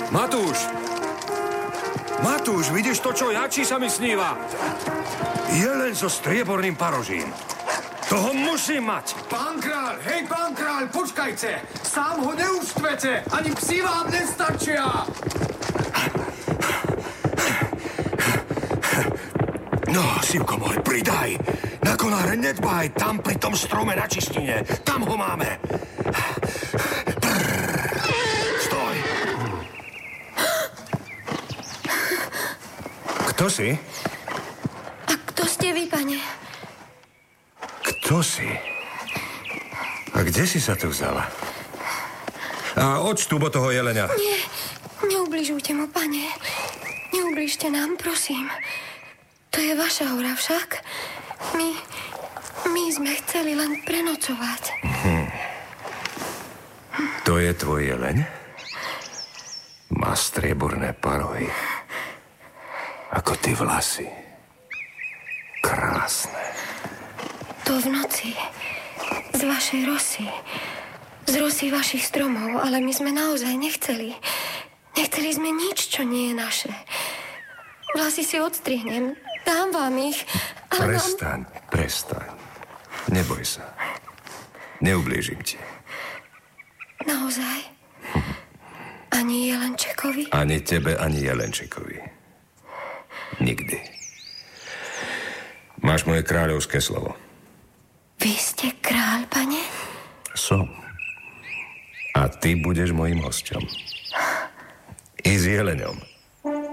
Matúš, vidíš to, čo ja, či sa mi sníva? Jelen so strieborným parožím. Toho musím mať. Pán kráľ, počkajte. Sám ho neuštvete, ani psi vám nestačia. No, Sivko môj, pridaj. Na konáre nedbaj, tam pri tom strome na čistine. Tam ho máme. Stoj. Kto si? A kto ste vy, pane? Kto si? A kde si sa tu vzala? A odštúbo toho jelenia. Nie, neubližujte mu, pane. Neubližte nám, prosím. To je vaša hora však. My sme chceli len prenocovať. To je tvoj jeleň? Má strieborné parohy. Ako ty vlasy. Krásne. To v noci. Z vašej rosy. Z rosy vašich stromov, ale my sme naozaj nechceli. Nechceli sme nič, čo nie je naše. Vlasy si odstrihnem. Dám vám ich. Ale Prestaň. Neboj sa. Neublížim ti. Naozaj? Ani jelenčekovi? Ani tebe, ani jelenčekovi. Nikdy. Máš moje kráľovské slovo. Vy ste kráľ, pane? Som. A ty budeš mojím hosťom. I s jeleňom.